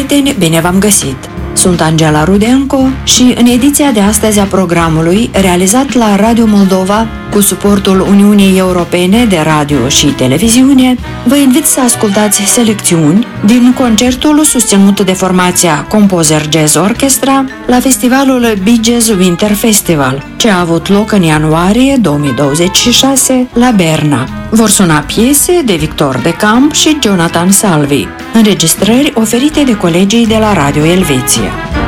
prieteni, bine v-am găsit! Sunt Angela Rudenco și în ediția de astăzi a programului, realizat la Radio Moldova cu suportul Uniunii Europene de Radio și Televiziune, vă invit să ascultați selecțiuni din concertul susținut de formația Composer Jazz Orchestra la festivalul Bee Jazz Winter Festival, ce a avut loc în ianuarie 2026 la Berna. Vor suna piese de Victor de Camp și Jonathan Salvi, înregistrări oferite de colegii de la Radio Elveția.